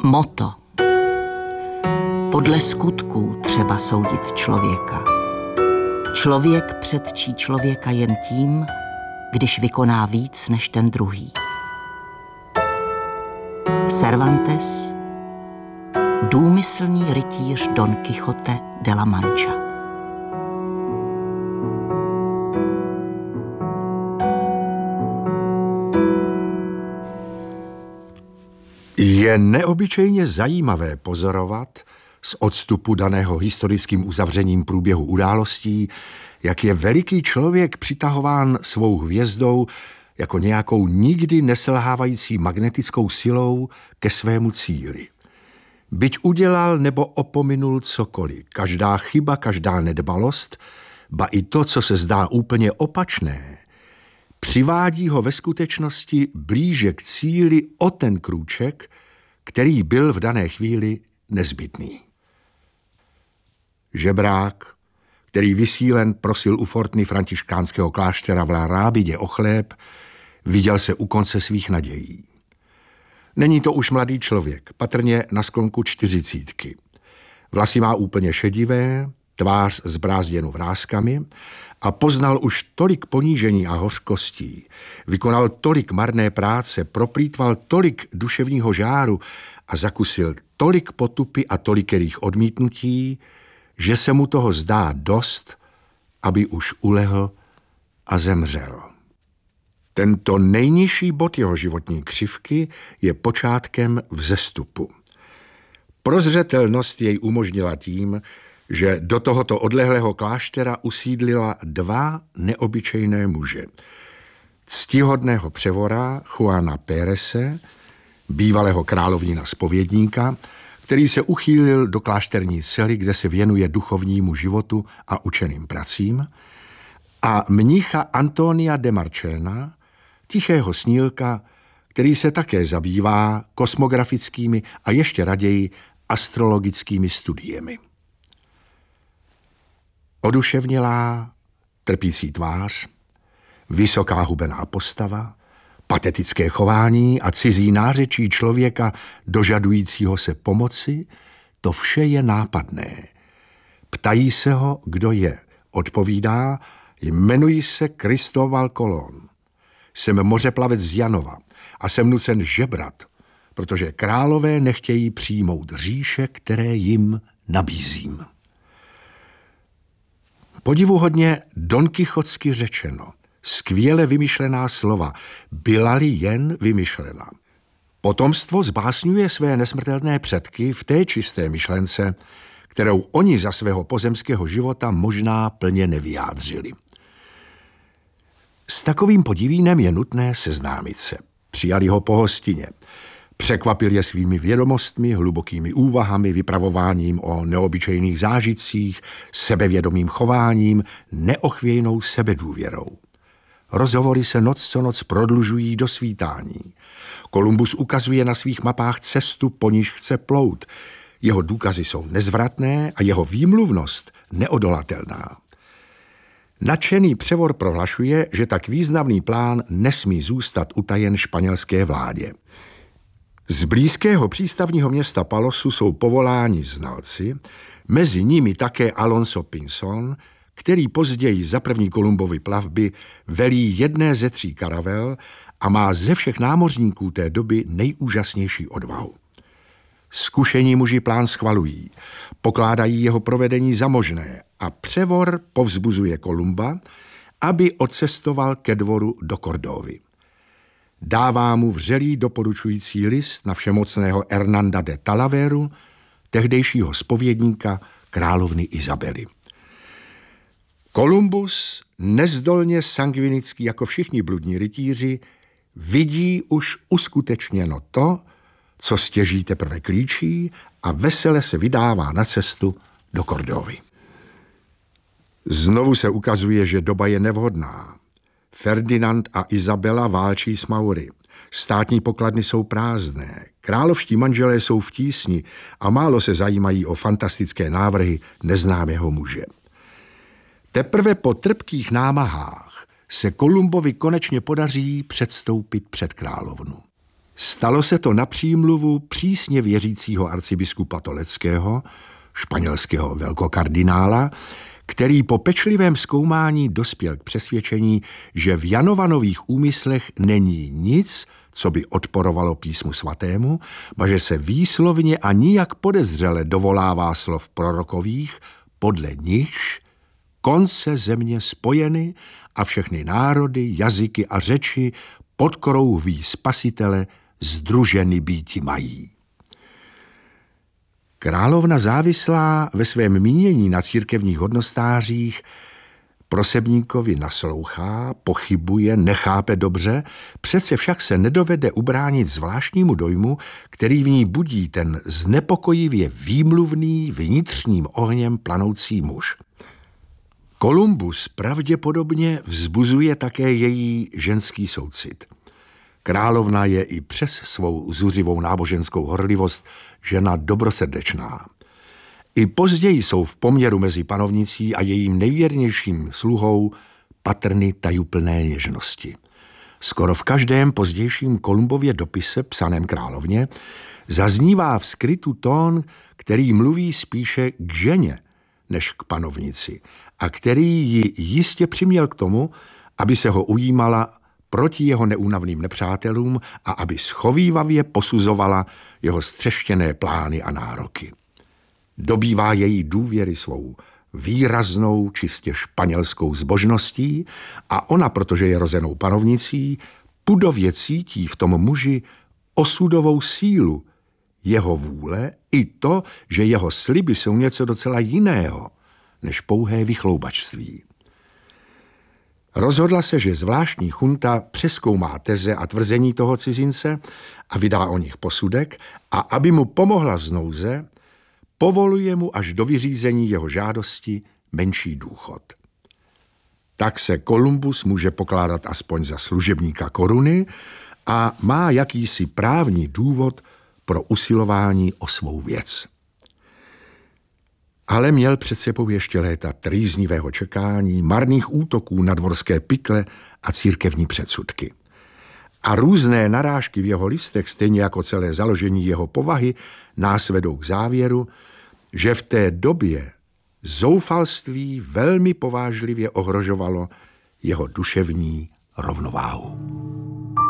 Motto. Podle skutků třeba soudit člověka. Člověk předčí člověka jen tím, když vykoná víc než ten druhý. Cervantes, důmyslný rytíř Don Quixote de la Mancha. Je neobyčejně zajímavé pozorovat z odstupu daného historickým uzavřením průběhu událostí, jak je veliký člověk přitahován svou hvězdou jako nějakou nikdy neselhávající magnetickou silou ke svému cíli. Byť udělal nebo opominul cokoliv, každá chyba, každá nedbalost, ba i to, co se zdá úplně opačné, přivádí ho ve skutečnosti blíže k cíli o ten krůček, který byl v dané chvíli nezbytný. Žebrák, který vysílen prosil u fortny františkánského kláštera v La Rábidě o chléb, viděl se u konce svých nadějí. Není to už mladý člověk, patrně na sklonku 40. Vlasy má úplně šedivé, tvář zbrázděnou vráskami a poznal už tolik ponížení a hořkostí, vykonal tolik marné práce, proplýtval tolik duševního žáru a zakusil tolik potupy a tolikerých odmítnutí, že se mu toho zdá dost, aby už ulehl a zemřel. Tento nejnižší bod jeho životní křivky je počátkem vzestupu. Prozřetelnost jej umožnila tím, že do tohoto odlehlého kláštera usídlila dva neobyčejné muže. Ctihodného převora Juana Pérese, bývalého královnína zpovědníka, který se uchýlil do klášterní cely, kde se věnuje duchovnímu životu a učeným pracím, a mnicha Antonia de Marchena, tichého snílka, který se také zabývá kosmografickými a ještě raději astrologickými studiemi. Oduševnělá, trpící tvář, vysoká hubená postava, patetické chování a cizí nářečí člověka dožadujícího se pomoci, to vše je nápadné. Ptají se ho, kdo je. Odpovídá, jmenuji se Cristóbal Colón. Jsem mořeplavec z Janova a jsem nucen žebrat, protože králové nechtějí přijmout říše, které jim nabízím. Podivuhodně donkichotsky řečeno, skvěle vymyšlená slova, byla-li jen vymyšlena. Potomstvo zbásňuje své nesmrtelné předky v té čisté myšlence, kterou oni za svého pozemského života možná plně nevyjádřili. S takovým podivínem je nutné seznámit se. Přijali ho po hostině. Překvapil je svými vědomostmi, hlubokými úvahami, vypravováním o neobyčejných zážitcích, sebevědomým chováním, neochvějnou sebedůvěrou. Rozhovory se noc co noc prodlužují do svítání. Kolumbus ukazuje na svých mapách cestu, po níž chce plout. Jeho důkazy jsou nezvratné a jeho výmluvnost neodolatelná. Nadšený převor prohlašuje, že tak významný plán nesmí zůstat utajen španělské vládě. Z blízkého přístavního města Palosu jsou povoláni znalci, mezi nimi také Alonso Pinzón, který později za první Kolumbovy plavby velí jedné ze 3 karavel a má ze všech námořníků té doby nejúžasnější odvahu. Zkušení muži plán schvalují, pokládají jeho provedení za možné a převor povzbuzuje Kolumba, aby odcestoval ke dvoru do Kordovy. Dává mu vřelý doporučující list na všemocného Hernanda de Talaveru, tehdejšího zpovědníka královny Izabely. Kolumbus, nezdolně sangvinický jako všichni bludní rytíři, vidí už uskutečněno to, co stěží teprve klíčí, a vesele se vydává na cestu do Kordovy. Znovu se ukazuje, že doba je nevhodná. Ferdinand a Izabela válčí s Maury. Státní pokladny jsou prázdné, královští manželé jsou v tísni a málo se zajímají o fantastické návrhy neznámého muže. Teprve po trpkých námahách se Kolumbovi konečně podaří předstoupit před královnu. Stalo se to na přímluvu přísně věřícího arcibiskupa Toleckého, španělského velkokardinála, který po pečlivém zkoumání dospěl k přesvědčení, že v Janovanových úmyslech není nic, co by odporovalo písmu svatému, ba že se výslovně a nijak podezřele dovolává slov prorokových, podle nichž konce země spojeny a všechny národy, jazyky a řeči pod krouhví Spasitele sdruženy býti mají. Královna závislá ve svém mínění na církevních hodnostářích prosebníkovi naslouchá, pochybuje, nechápe dobře, přece však se nedovede ubránit zvláštnímu dojmu, který v ní budí ten znepokojivě výmluvný, vnitřním ohněm planoucí muž. Kolumbus pravděpodobně vzbuzuje také její ženský soucit. Královna je i přes svou zuřivou náboženskou horlivost žena dobrosrdečná. I později jsou v poměru mezi panovnicí a jejím nejvěrnějším sluhou patrny tajuplné něžnosti. Skoro v každém pozdějším Kolumbově dopise psaném královně zaznívá v skrytu tón, který mluví spíše k ženě než k panovnici a který ji jistě přiměl k tomu, aby se ho ujímala proti jeho neúnavným nepřátelům a aby schovívavě posuzovala jeho střeštěné plány a nároky. Dobývá její důvěry svou výraznou, čistě španělskou zbožností a ona, protože je rozenou panovnicí, pudově cítí v tom muži osudovou sílu, jeho vůle i to, že jeho sliby jsou něco docela jiného, než pouhé vychloubačství. Rozhodla se, že zvláštní chunta přezkoumá teze a tvrzení toho cizince a vydá o nich posudek a aby mu pomohla z nouze, povoluje mu až do vyřízení jeho žádosti menší důchod. Tak se Kolumbus může pokládat aspoň za služebníka koruny a má jakýsi právní důvod pro usilování o svou věc. Ale měl před sebou ještě léta trýznivého čekání, marných útoků na dvorské pikle a církevní předsudky. A různé narážky v jeho listech, stejně jako celé založení jeho povahy, nás vedou k závěru, že v té době zoufalství velmi povážlivě ohrožovalo jeho duševní rovnováhu.